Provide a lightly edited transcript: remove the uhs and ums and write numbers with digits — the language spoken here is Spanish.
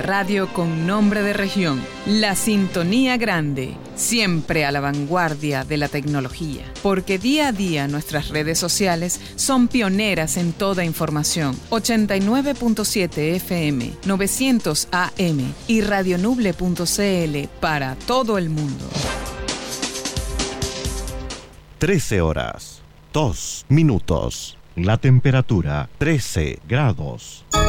radio con nombre de región, la Sintonía Grande, siempre a la vanguardia de la tecnología, porque día a día nuestras redes sociales son pioneras en toda información. 89.7 FM, 900 AM y radionuble.cl para todo el mundo. 13 horas, 2 minutos. La temperatura, 13 grados.